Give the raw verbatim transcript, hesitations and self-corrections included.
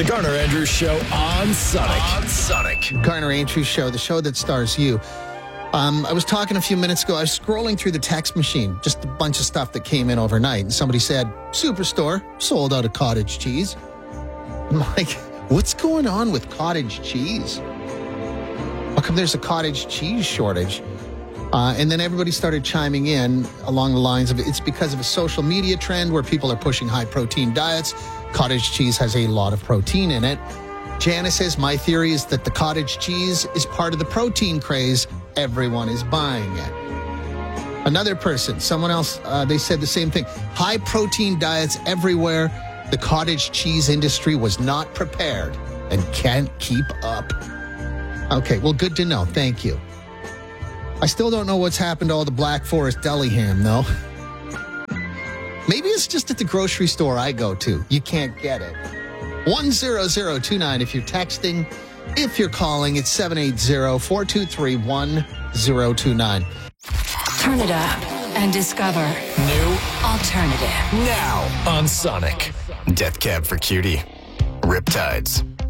The Garner Andrews Show on Sonic. On Sonic. Garner Andrews Show, the show that stars you. Um, I was talking a few minutes ago. I was scrolling through the text machine, just a bunch of stuff that came in overnight. And somebody said, Superstore sold out of cottage cheese. I'm like, what's going on with cottage cheese? How come there's a cottage cheese shortage? Uh, and then everybody started chiming in along the lines of it's because of a social media trend where people are pushing high-protein diets. Cottage cheese has a lot of protein in it. Janice says, my theory is that the cottage cheese is part of the protein craze. Everyone is buying it. Another person, someone else, uh, they said the same thing. High-protein diets everywhere. The cottage cheese industry was not prepared and can't keep up. Okay, well, good to know. Thank you. I still don't know what's happened to all the Black Forest deli ham, though. Maybe it's just at the grocery store I go to. You can't get it. one zero zero two nine if you're texting. If you're calling, it's seven eight zero, four two three, one zero two nine. Turn it up and discover New alternative. now on Sonic. Death Cab for Cutie. Riptides.